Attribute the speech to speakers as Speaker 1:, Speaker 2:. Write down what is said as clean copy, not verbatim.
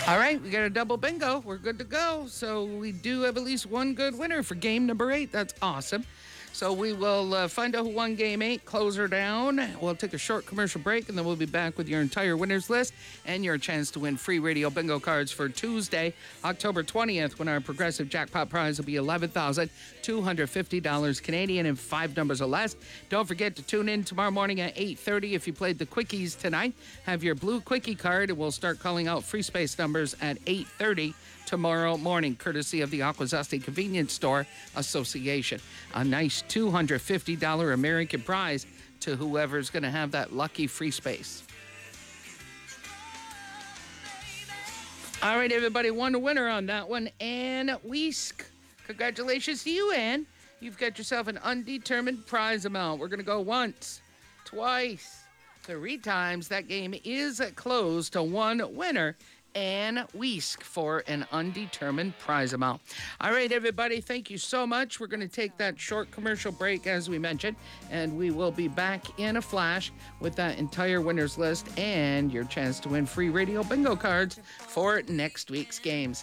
Speaker 1: All right, we got a double bingo. We're good to go. So we do have at least one good winner for game number 8. That's awesome. So we will find out who won game 8, close her down. We'll take a short commercial break, and then we'll be back with your entire winners list and your chance to win free radio bingo cards for Tuesday, October 20th, when our progressive jackpot prize will be $11,250 Canadian and 5 numbers or less. Don't forget to tune in tomorrow morning at 8:30 if you played the quickies tonight. Have your blue quickie card, and we'll start calling out free space numbers at 8:30 tomorrow morning, courtesy of the Akwesasne Convenience Store Association. A nice $250 American prize to whoever's going to have that lucky free space. All right, everybody, one winner on that one, Ann Wiesk. Congratulations to you, Ann. You've got yourself an undetermined prize amount. We're going to go once, twice, 3 times. That game is closed to one winner, Ann Wiesk, for an undetermined prize amount. All right, everybody, thank you so much. We're going to take that short commercial break, as we mentioned, and we will be back in a flash with that entire winners list and your chance to win free radio bingo cards for next week's games.